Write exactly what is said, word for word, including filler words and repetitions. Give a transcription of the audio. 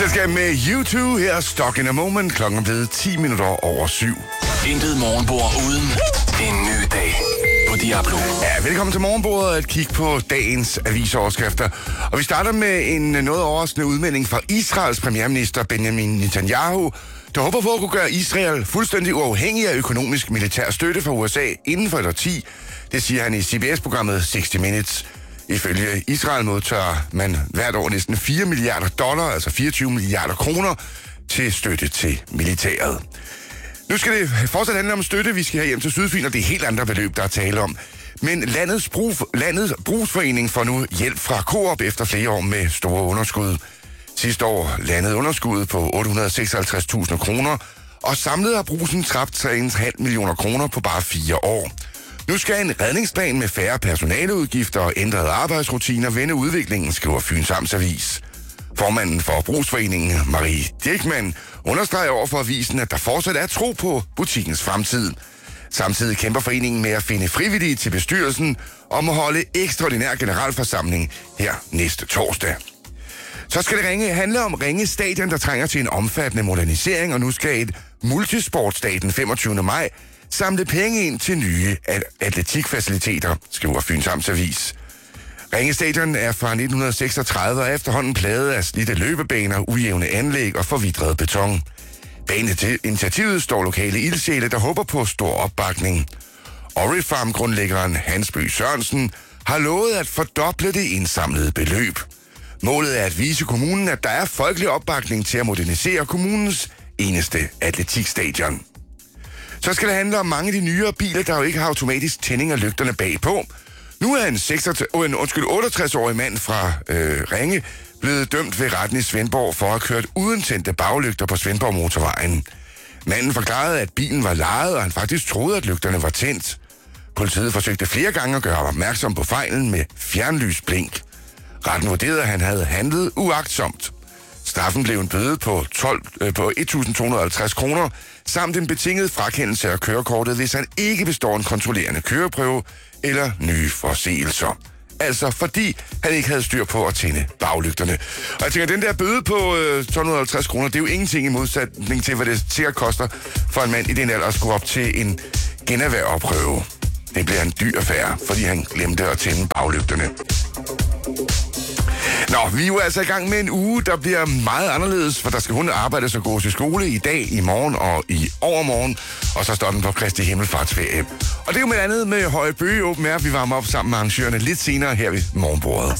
selskab med U to her, Stuck in a Moment. Klokken er blevet ti minutter over syv. Intet morgenbord uden en ny dag på Diablo. Ja, velkommen til morgenbordet, at kigge på dagens avisoverskrifter. Og vi starter med en noget overraskende udmelding fra Israels premierminister Benjamin Netanyahu, der håber på at kunne gøre Israel fuldstændig uafhængig af økonomisk militær støtte fra U S A inden for et årti. Det siger han i C B S-programmet sixty minutes. Ifølge Israel modtager man hvert år næsten fire milliarder dollar, altså fireogtyve milliarder kroner, til støtte til militæret. Nu skal det fortsat handle om støtte. Vi skal have hjem til Sydfyn, og det er helt andre beløb, der er tale om. Men landets, brug, landets brugsforening får nu hjælp fra Coop efter flere år med store underskud. Sidste år landede underskuddet på otte hundrede og seksoghalvtreds tusind kroner, og samlet har Brugsen tabt tre komma fem millioner kroner på bare fire år. Nu skal en redningsplan med færre personaleudgifter og ændrede arbejdsrutiner vende udviklingen, skriver Fyns Amtsavis. Formanden for Brugsforeningen, Marie Dirkmann, understreger over for avisen, at der fortsat er tro på butikkens fremtid. Samtidig kæmper foreningen med at finde frivillige til bestyrelsen om at holde ekstraordinær generalforsamling her næste torsdag. Så skal det ringe, handle om Ringe Stadion, der trænger til en omfattende modernisering, og nu skal et multisportstadion femogtyvende maj samle penge ind til nye atletikfaciliteter, skriver Fyns Amtsavis. Ringe Stadion er fra nitten seksogtredive og efterhånden plaget af slidte løbebaner, ujævne anlæg og forvidret beton. Bag initiativet står lokale ildsjæle, der håber på stor opbakning. Orifarm-grundlæggeren Hans Bøgh Sørensen har lovet at fordoble det indsamlede beløb. Målet er at vise kommunen, at der er folkelig opbakning til at modernisere kommunens eneste atletikstadion. Så skal det handle om mange af de nyere biler, der jo ikke har automatisk tænding af lygterne bagpå. Nu er en, en undskyld, otteogtres-årig mand fra øh, Ringe blevet dømt ved retten i Svendborg for at have kørt uden tændte baglygter på Svendborg Motorvejen. Manden forklarede, at bilen var lejet, og han faktisk troede, at lygterne var tændt. Politiet forsøgte flere gange at gøre ham opmærksom på fejlen med fjernlysblink. Retten vurderede, at han havde handlet uagtsomt. Straffen blev en bøde på, tolv, øh, på et tusind to hundrede og halvtreds kroner, samt en betinget frakendelse af kørekortet, hvis han ikke består en kontrollerende køreprøve eller nye forseelser. Altså fordi han ikke havde styr på at tænde baglygterne. Og jeg tænker, den der bøde på øh, tolv hundrede og halvtreds kroner, det er jo ingenting i modsætning til, hvad det sikkert koster for en mand i den alder at skulle op til en generhvervprøve. Det bliver en dyr affære, fordi han glemte at tænde baglygterne. Nå, vi er jo altså i gang med en uge, der bliver meget anderledes, for der skal hun arbejde og gå til skole i dag, i morgen og i overmorgen, og så står den på Kristi Himmelfartsferie. Og det er jo med andet med Høje Bøge Open Air, vi varmer op sammen med arrangørerne lidt senere her ved morgenbordet.